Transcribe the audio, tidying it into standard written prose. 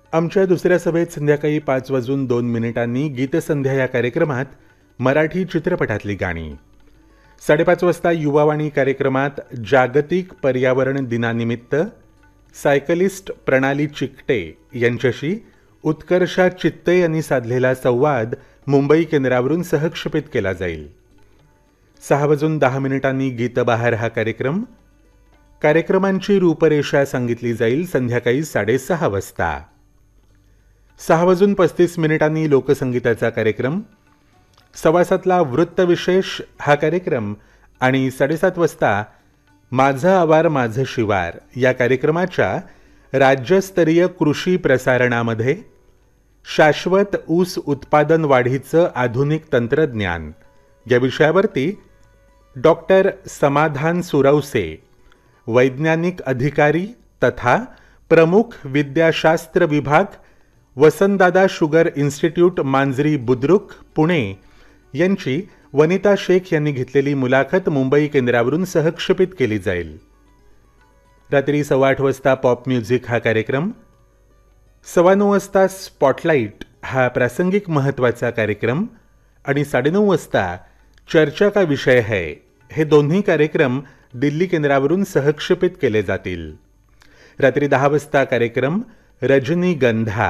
आमच्या दुसऱ्या सभेत संध्याकाळी 5:02 गीतसंध्या या कार्यक्रमात मराठी चित्रपटातली गाणी, 5:30 वाजता युवावाणी कार्यक्रमात जागतिक पर्यावरण दिनानिमित्त सायकलिस्ट प्रणाली चिकटे यांच्याशी उत्कर्षा चित्ते यांनी साधलेला संवाद मुंबई केंद्रावरून सहक्षेपित केला जाईल. 6:10 गीतबहार हा कार्यक्रमांची रूपरेषा सांगितली जाईल संध्याकाळी 6:30 वाजता. 6:35 लोकसंगीताचा कार्यक्रम, 7:15 वृत्तविशेष हा कार्यक्रम आणि 7:30 वाजता माझं आवार माझं शिवार या कार्यक्रमाच्या राज्यस्तरीय कृषी प्रसारणामध्ये शाश्वत ऊस उत्पादन वाढीचं आधुनिक तंत्रज्ञान या विषयावरती डॉक्टर समाधान सुरवसे, वैज्ञानिक अधिकारी तथा प्रमुख विद्याशास्त्र विभाग, वसंतदादा शुगर इन्स्टिट्यूट मांजरी बुद्रुक पुणे यांची वनिता शेख यांनी घेतलेली मुलाखत मुंबई केंद्रावरून सहक्षेपित केली जाईल. रात्री 8:15 वाजता पॉप म्युझिक हा कार्यक्रम, 9:15 वाजता स्पॉटलाईट हा प्रासंगिक महत्त्वाचा कार्यक्रम आणि 9:30 वाजता चर्चा का विषय है हे दोन्ही कार्यक्रम दिल्ली केंद्रावरून सहक्षेपित केले जातील. रात्री 10 वाजता कार्यक्रम रजनीगंधा